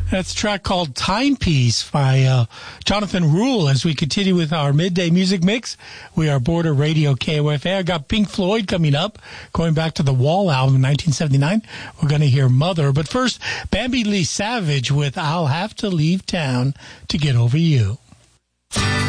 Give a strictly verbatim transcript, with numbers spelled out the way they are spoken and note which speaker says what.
Speaker 1: That's a track called Timepiece by uh, Jonathan Rule. As we continue with our midday music mix, we are Border Radio K O F A. I got Pink Floyd coming up, going back to the Wall album in nineteen seventy-nine. We're going to hear Mother. But first, Bambi Lee Savage with I'll Have to Leave Town to Get Over You.